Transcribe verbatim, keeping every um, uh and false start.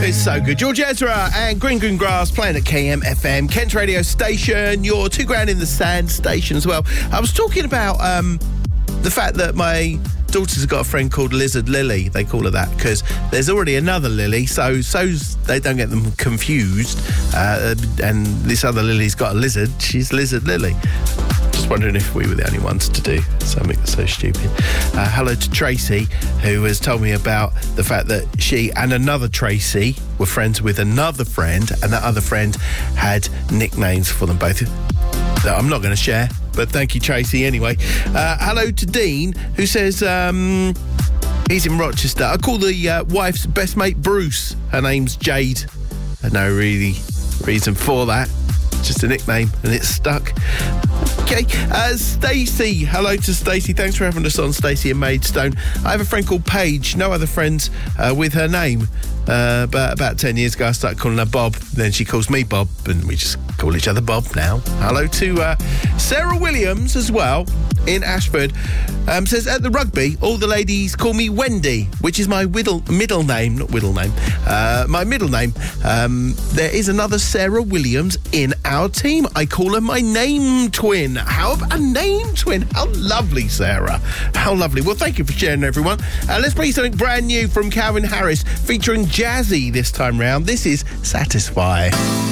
it's so good. George Ezra and Green Green Grass playing at K M F M, Kent's radio station, your two grand in the sand station as well. I was talking about um, the fact that my daughter's got a friend called Lizard Lily. They call her that because there's already another Lily, so so's they don't get them confused. Uh, and this other Lily's got a lizard. She's Lizard Lily. Just wondering if we were the only ones to do something so stupid. Uh, hello to Tracy, who has told me about the fact that she and another Tracy were friends with another friend, and that other friend had nicknames for them both that I'm not going to share, but thank you, Tracy, anyway. Uh, hello to Dean, who says um, he's in Rochester. I call the uh, wife's best mate Bruce. Her name's Jade. I no really reason for that. Just a nickname, and it's stuck. Okay, uh, Stacey. Hello to Stacey. Thanks for having us on, Stacey and Maidstone. I have a friend called Paige. No other friends uh, with her name. Uh, but about ten years ago, I started calling her Bob. Then she calls me Bob, and we just call each other Bob now. Hello to uh, Sarah Williams as well in Ashford. Um, says, at the rugby, all the ladies call me Wendy, which is my middle, middle name, not middle name, uh, my middle name. Um, there is another Sarah Williams in our team. I call her my name twin. How about a name twin? How lovely, Sarah. How lovely. Well, thank you for sharing, everyone. Uh, let's play something brand new from Calvin Harris featuring Jazzy this time round. This is Satisfy.